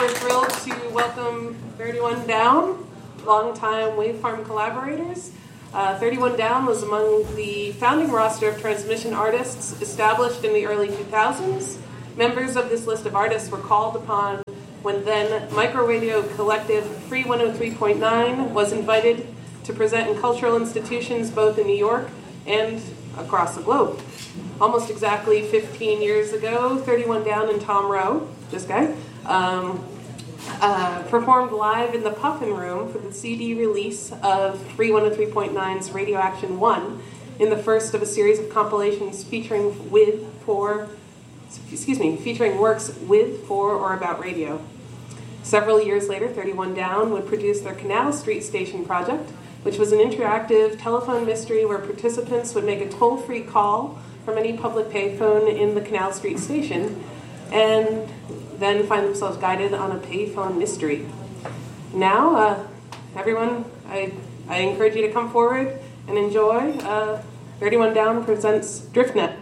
we're thrilled to welcome 31 Down, longtime Wavefarm collaborators. 31 Down was among the founding roster of transmission artists established in the early 2000s. Members of this list of artists were called upon when then micro-radio collective Free 103.9 was invited to present in cultural institutions both in New York and across the globe. Almost exactly 15 years ago, 31 Down and Tom Rowe, this guy, performed live in the Puffin Room for the CD release of Free 103.9's Radio Action 1 in the first of a series of compilations featuring works with, for, or about radio. Several years later, 31 Down would produce their Canal Street Station project, which was an interactive telephone mystery where participants would make a toll-free call from any public payphone in the Canal Street Station and then find themselves guided on a payphone mystery. Now, everyone, I encourage you to come forward and enjoy. 31 Down presents DriftNet.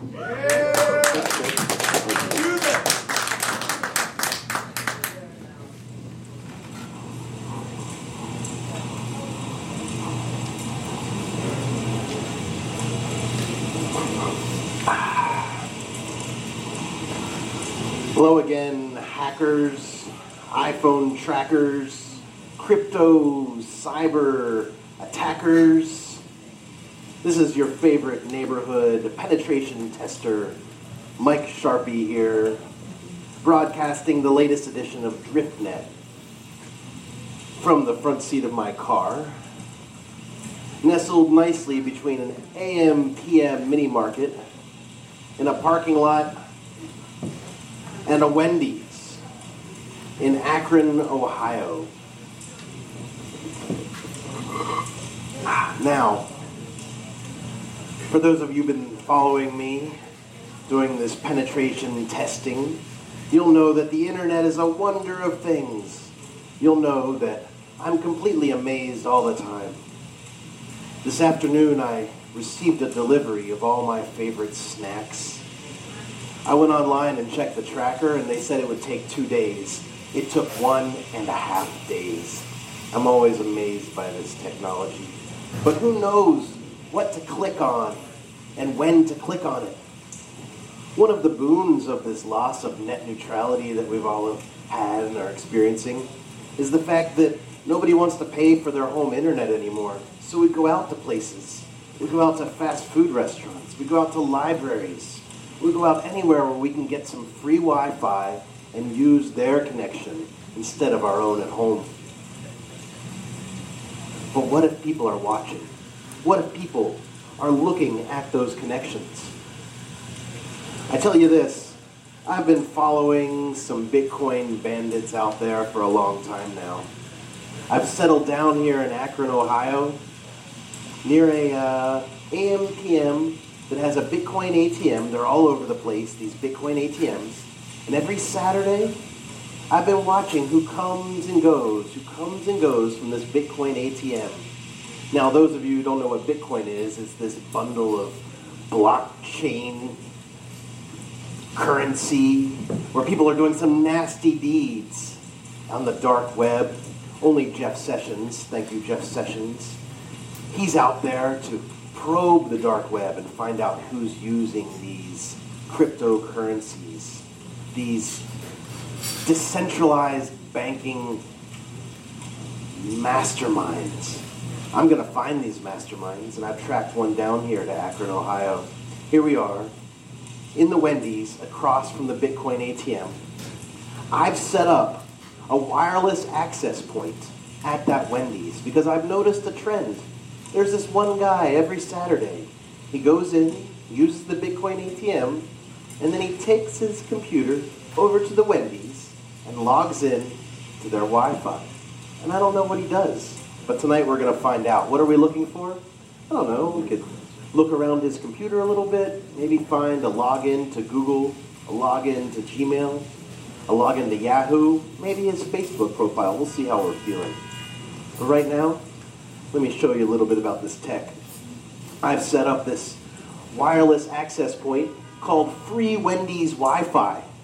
Hello again, hackers, iPhone trackers, crypto, cyber attackers. This is your favorite neighborhood penetration tester, Mike Sharpie here, broadcasting the latest edition of DriftNet from the front seat of my car, nestled nicely between an AM/PM mini market in a parking lot and a Wendy's in Akron, Ohio. Now, for those of you who've been following me doing this penetration testing, you'll know that the internet is a wonder of things. You'll know that I'm completely amazed all the time. This afternoon, I received a delivery of all my favorite snacks. I went online and checked the tracker, and they said it would take 2 days. It took 1.5 days. I'm always amazed by this technology. But who knows what to click on and when to click on it? One of the boons of this loss of net neutrality that we've all had and are experiencing is the fact that nobody wants to pay for their home internet anymore. So we go out to places. We go out to fast food restaurants. We go out to libraries. We go out anywhere where we can get some free Wi-Fi and use their connection instead of our own at home. But what if people are watching? What if people are looking at those connections? I tell you this, I've been following some Bitcoin bandits out there for a long time now. I've settled down here in Akron, Ohio, near a AM/PM that has a Bitcoin ATM. They're all over the place, these Bitcoin ATMs. And every Saturday, I've been watching who comes and goes from this Bitcoin ATM. Now, those of you who don't know what Bitcoin is, it's this bundle of blockchain currency where people are doing some nasty deeds on the dark web. Only Jeff Sessions, thank you, Jeff Sessions, he's out there to probe the dark web and find out who's using these cryptocurrencies, these decentralized banking masterminds. I'm going to find these masterminds, and I've tracked one down here to Akron, Ohio. Here we are in the Wendy's across from the Bitcoin ATM. I've set up a wireless access point at that Wendy's because I've noticed a trend. There's this one guy every Saturday. He goes in, uses the Bitcoin ATM, and then he takes his computer over to the Wendy's and logs in to their Wi-Fi. And I don't know what he does. But tonight we're going to find out. What are we looking for? I don't know. We could look around his computer a little bit, maybe find a login to Google, a login to Gmail, a login to Yahoo, maybe his Facebook profile. We'll see how we're feeling. But right now, let me show you a little bit about this tech. I've set up this wireless access point called Free Wendy's Wi-Fi.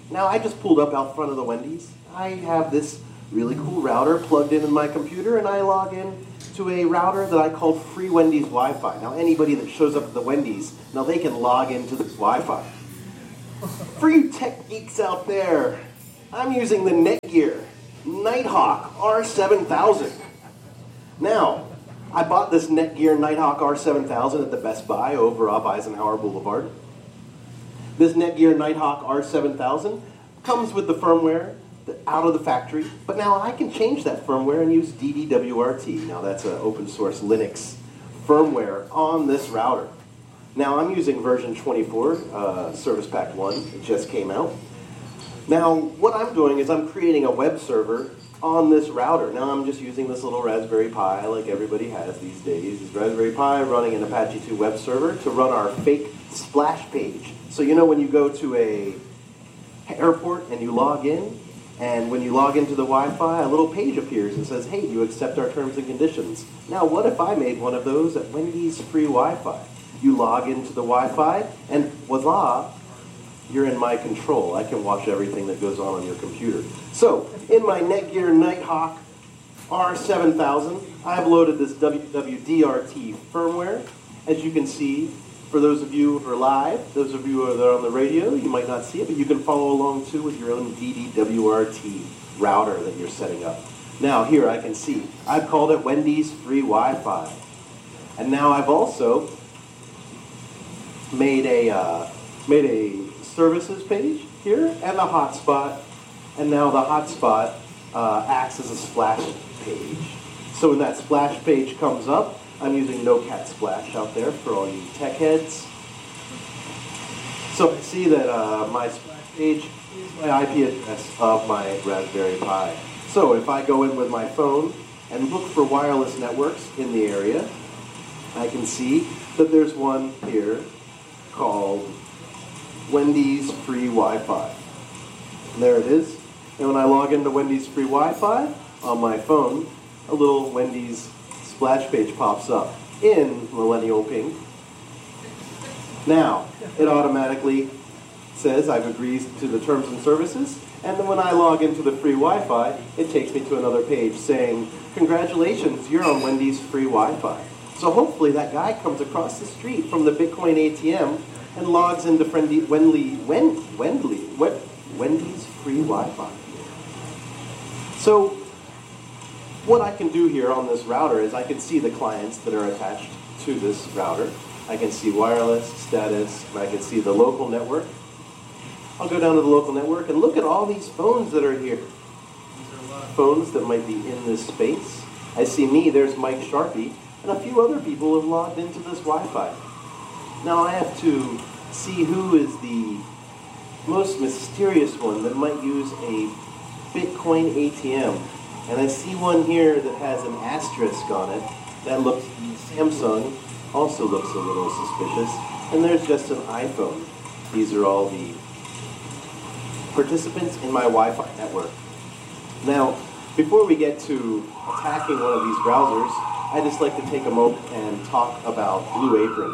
Now, I just pulled up out front of the Wendy's. I have this really cool router plugged in my computer, and I log in to a router that I call Free Wendy's Wi-Fi. Now, anybody that shows up at the Wendy's, now they can log into this Wi-Fi. For you tech geeks out there, I'm using the Netgear Nighthawk R7000. Now, I bought this Netgear Nighthawk R7000 at the Best Buy over off Eisenhower Boulevard. This Netgear Nighthawk R7000 comes with the firmware out of the factory, but now I can change that firmware and use DDWRT. Now that's an open source Linux firmware on this router. Now I'm using version 24, Service Pack 1, it just came out. Now what I'm doing is I'm creating a web server on this router. Now I'm just using this little Raspberry Pi like everybody has these days. This Raspberry Pi running an Apache 2 web server to run our fake splash page. So you know when you go to a airport and you log in, and when you log into the Wi-Fi, a little page appears and says, hey, you accept our terms and conditions. Now, what if I made one of those at Wendy's free Wi-Fi? You log into the Wi-Fi, and voila, you're in my control. I can watch everything that goes on your computer. So, in my Netgear Nighthawk R7000, I've loaded this WWDRT firmware. As you can see, for those of you who are live, those of you who are on the radio, you might not see it, but you can follow along too with your own DDWRT router that you're setting up. Now here I can see, I've called it Wendy's Free Wi-Fi. And now I've also made a services page here and a hotspot. And now the hotspot acts as a splash page. So when that splash page comes up, I'm using No Cat Splash out there for all you tech heads. So I see that my splash page is my IP address of my Raspberry Pi. So if I go in with my phone and look for wireless networks in the area, I can see that there's one here called Wendy's Free Wi-Fi. And there it is. And when I log into Wendy's Free Wi-Fi on my phone, a little Wendy's splash page pops up in Millennial Pink. Now, it automatically says I've agreed to the terms and services, and then when I log into the free Wi-Fi, it takes me to another page saying, congratulations, you're on Wendy's free Wi-Fi. So hopefully that guy comes across the street from the Bitcoin ATM and logs into Wendy's free Wi-Fi. So what I can do here on this router is I can see the clients that are attached to this router. I can see wireless, status, and I can see the local network. I'll go down to the local network and look at all these phones that are here. These are a lot of phones that might be in this space. I see me, there's Mike Sharpie, and a few other people have logged into this Wi-Fi. Now I have to see who is the most mysterious one that might use a Bitcoin ATM. And I see one here that has an asterisk on it. That looks, Samsung also looks a little suspicious. And there's just an iPhone. These are all the participants in my Wi-Fi network. Now, before we get to attacking one of these browsers, I'd just like to take a moment and talk about Blue Apron.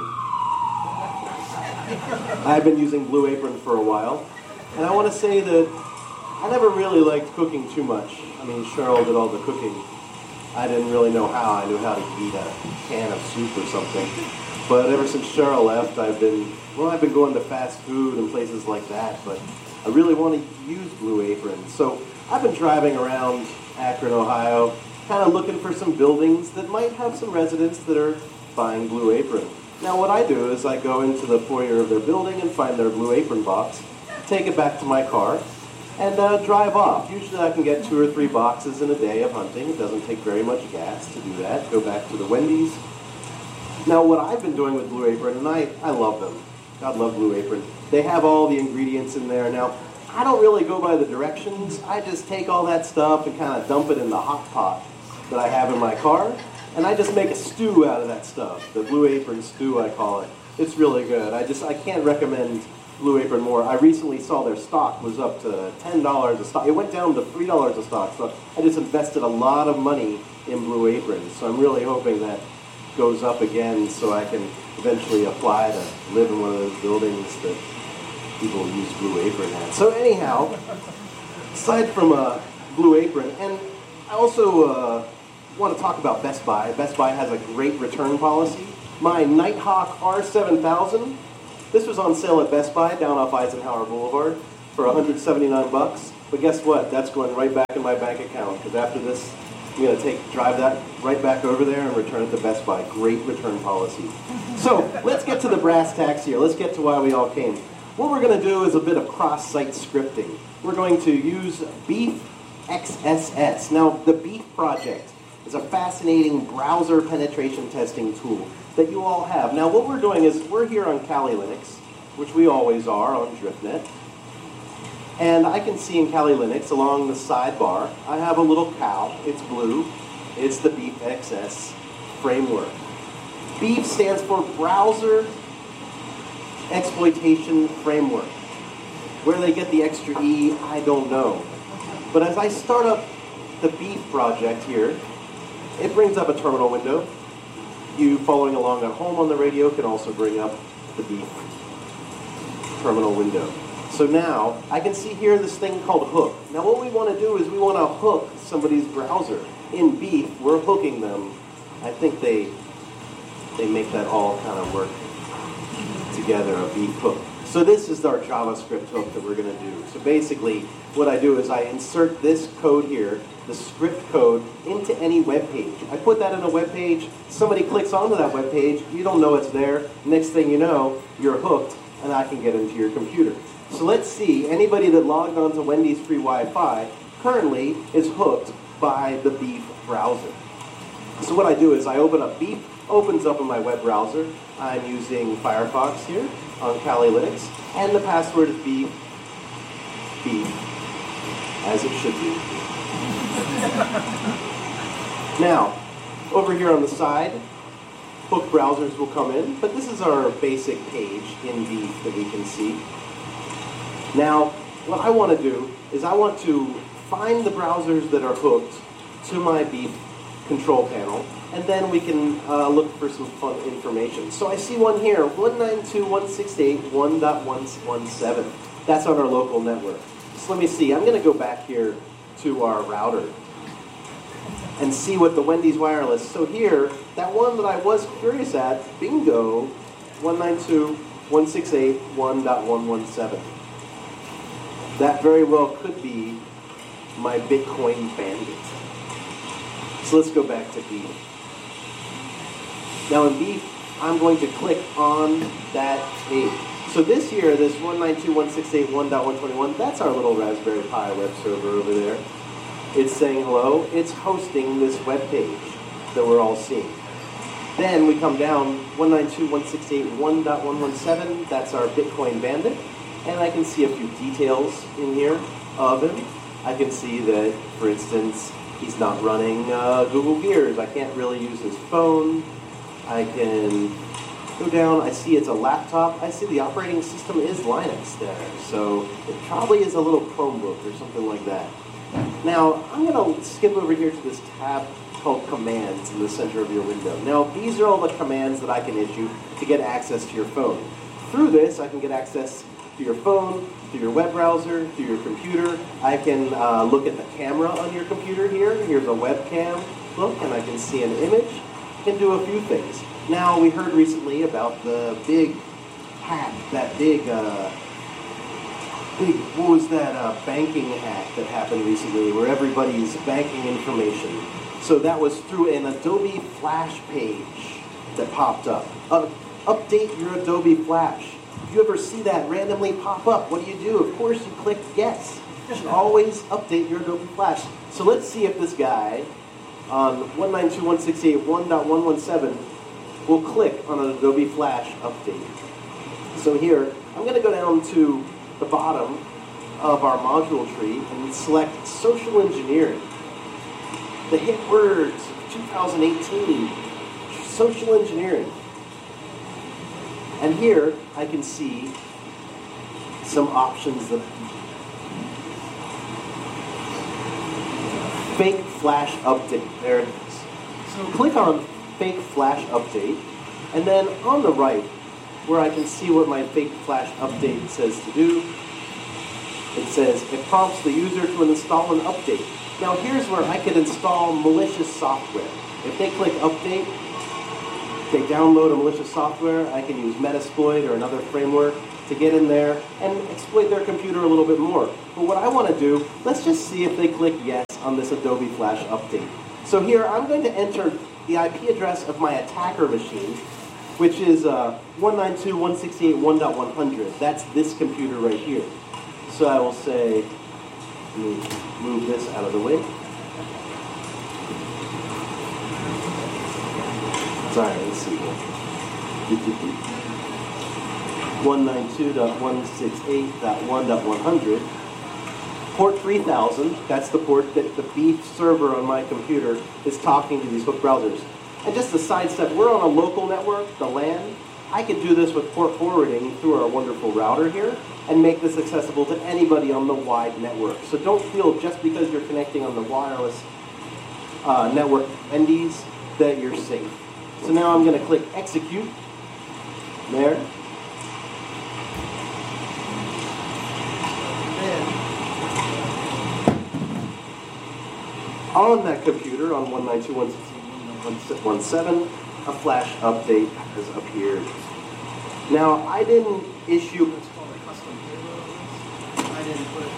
I've been using Blue Apron for a while, and I want to say that I never really liked cooking too much. I mean, Cheryl did all the cooking. I didn't really know how. I knew how to eat a can of soup or something. But ever since Cheryl left, I've been going to fast food and places like that, but I really want to use Blue Apron. So I've been driving around Akron, Ohio, kind of looking for some buildings that might have some residents that are buying Blue Apron. Now what I do is I go into the foyer of their building and find their Blue Apron box, take it back to my car, and drive off. Usually I can get 2 or 3 boxes in a day of hunting. It doesn't take very much gas to do that. Go back to the Wendy's. Now what I've been doing with Blue Apron, and I love them. God love Blue Apron. They have all the ingredients in there. Now, I don't really go by the directions. I just take all that stuff and kind of dump it in the hot pot that I have in my car, and I just make a stew out of that stuff. The Blue Apron stew, I call it. It's really good. I can't recommend Blue Apron more. I recently saw their stock was up to $10 a stock. It went down to $3 a stock, so I just invested a lot of money in Blue Apron. So I'm really hoping that goes up again so I can eventually apply to live in one of those buildings that people use Blue Apron hats. So anyhow, aside from Blue Apron, and I also want to talk about Best Buy. Best Buy has a great return policy. My Nighthawk R7000, this was on sale at Best Buy down off Eisenhower Boulevard for $179. But guess what? That's going right back in my bank account, because after this, I'm going to drive that right back over there and return it to Best Buy. Great return policy. So let's get to the brass tacks here. Let's get to why we all came. What we're going to do is a bit of cross-site scripting. We're going to use Beef XSS. Now, the Beef Project is a fascinating browser penetration testing tool that you all have. Now, what we're doing is we're here on Kali Linux, which we always are on DriftNet. And I can see in Kali Linux, along the sidebar, I have a little cow. It's blue. It's the Beef XS framework. Beef stands for Browser Exploitation Framework. Where they get the extra E, I don't know. But as I start up the Beef project here, it brings up a terminal window. You following along at home on the radio can also bring up the Beef terminal window. So now, I can see here this thing called hook. Now what we want to do is we want to hook somebody's browser. In Beef, we're hooking them. I think they make that all kind of work together, a Beef hook. So this is our JavaScript hook that we're going to do. So basically, what I do is I insert this code here, the script code, into any web page. I put that in a web page, somebody clicks onto that web page, you don't know it's there, next thing you know, you're hooked, and I can get into your computer. So let's see, anybody that logged onto Wendy's free Wi-Fi currently is hooked by the Beef browser. So what I do is I open up Beef, opens up in my web browser. I'm using Firefox here on Kali Linux, and the password is Beef, as it should be. Now, over here on the side, hook browsers will come in, but this is our basic page in Beef that we can see. Now, what I want to do is I want to find the browsers that are hooked to my Beef control panel, and then we can look for some fun information. So I see one here, 192.168.1.117. That's on our local network. So let me see, I'm going to go back here to our router and see what the Wendy's wireless. So here, that one that I was curious at, bingo, 192.168.1.117. That very well could be my Bitcoin Bandit. So let's go back to Beef. Now in Beef, I'm going to click on that page. So this here, this 192.168.1.121, that's our little Raspberry Pi web server over there. It's saying hello. It's hosting this web page that we're all seeing. Then we come down 192.168.1.117. That's our Bitcoin Bandit. And I can see a few details in here of him. I can see that, for instance, he's not running Google Gears. I can't really use his phone. I can go down. I see it's a laptop. I see the operating system is Linux there. So it probably is a little Chromebook or something like that. Now, I'm going to skip over here to this tab called Commands in the center of your window. Now, these are all the commands that I can issue to get access to your phone. Through this, I can get access to your phone, to your web browser, to your computer. I can look at the camera on your computer here. Here's a webcam look, and I can see an image. I can do a few things. Now, we heard recently about the big hack, that big what was that banking hack that happened recently where everybody's banking information. So that was through an Adobe Flash page that popped up. Update your Adobe Flash. If you ever see that randomly pop up, what do? Of course, you click yes. You should always update your Adobe Flash. So let's see if this guy on 192.168.1.117 will click on an Adobe Flash update. So here, I'm going to go down to the bottom of our module tree and select social engineering. The hit words of 2018, social engineering. And here I can see some options that fake flash update. There it is. So click on fake flash update, and then on the right where I can see what my fake flash update says to do. It says it prompts the user to install an update. Now here's where I could install malicious software. If they click update, they download a malicious software. I can use Metasploit or another framework to get in there and exploit their computer a little bit more. But what I want to do, let's just see if they click yes on this Adobe Flash update. So here I'm going to enter the IP address of my attacker machine, which is 192.168.1.100. That's this computer right here. So I will say, let me move this out of the way. Sorry, let's see here. 192.168.1.100. Port 3000, that's the port that the beef server on my computer is talking to these hook browsers. And just a side step, we're on a local network, the LAN. I could do this with port forwarding through our wonderful router here and make this accessible to anybody on the wide network. So don't feel just because you're connecting on the wireless network endies that you're safe. So now I'm going to click execute. There. On that computer, on 192.168.1.17, a flash update has appeared. Now, I didn't issue... It's called a custom payload. I didn't put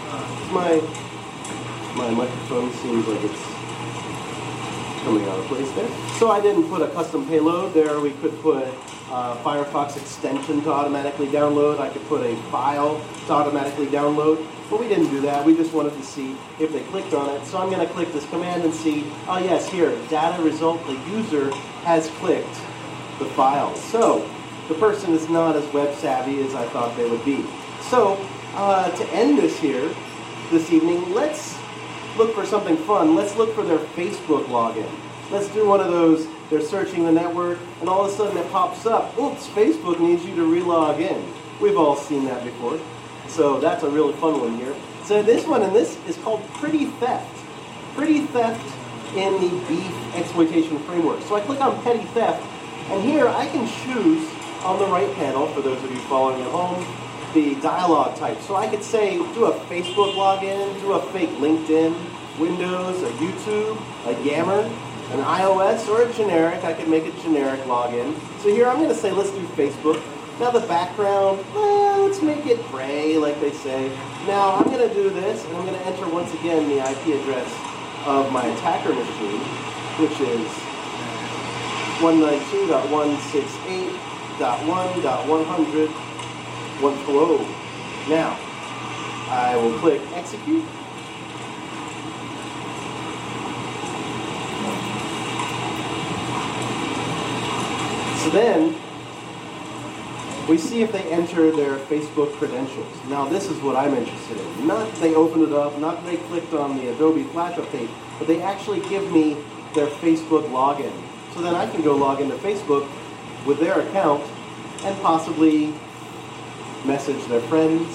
My microphone seems like it's coming out of place there. So I didn't put a custom payload there. We could put a Firefox extension to automatically download. I could put a file to automatically download. But we didn't do that. We just wanted to see if they clicked on it. So I'm going to click this command and see, oh yes, here, data result, the user has clicked the file. So the person is not as web savvy as I thought they would be. So to end this here, this evening, let's look for something fun. Let's look for their Facebook login. Let's do one of those, they're searching the network, and all of a sudden it pops up, oops, Facebook needs you to relog in. We've all seen that before. So that's a really fun one here. So this one, and this is called Pretty Theft. Pretty Theft in the Beef exploitation framework. So I click on Petty Theft, and here I can choose on the right panel, for those of you following at home, the dialog type. So I could say, do a Facebook login, do a fake LinkedIn, Windows, a YouTube, a Yammer, an iOS, or a generic. I could make a generic login. So here I'm going to say, let's do Facebook. Now the background, let's make it gray, like they say. Now I'm going to do this, and I'm going to enter once again the IP address of my attacker machine, which is 192.168.1.100. Hello. Now, I will click execute. So then, we see if they enter their Facebook credentials. Now this is what I'm interested in. Not that they opened it up, not that they clicked on the Adobe Flash update, but they actually give me their Facebook login. So then I can go log into Facebook with their account and possibly message their friends,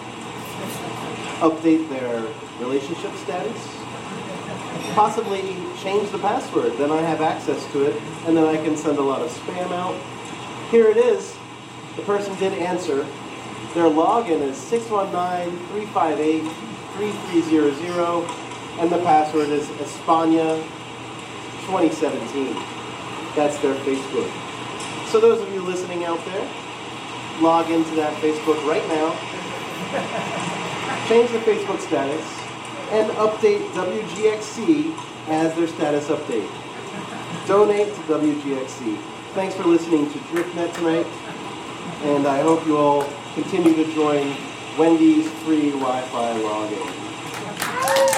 update their relationship status, possibly change the password. Then I have access to it, and then I can send a lot of spam out. Here it is. The person did answer. Their login is 619-358-3300, and the password is Espana2017. That's their Facebook. So those of you listening out there, log into that Facebook right now, change the Facebook status, and update WGXC as their status update. Donate to WGXC. Thanks for listening to DriftNet tonight. And I hope you all continue to join Wendy's free Wi-Fi login.